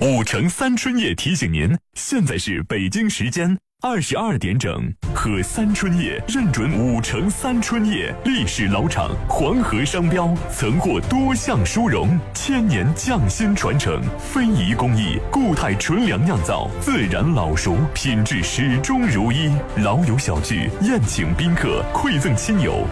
5城3春夜提醒您，现在是北京时间22点整，喝3春夜认准5城3春夜，历史老厂，黄河商标，曾获多项殊荣，1000年匠心传承，非遗工艺，固态纯粮酿造，自然老熟，品质始终如一。老友小聚，宴请宾客，馈赠亲友，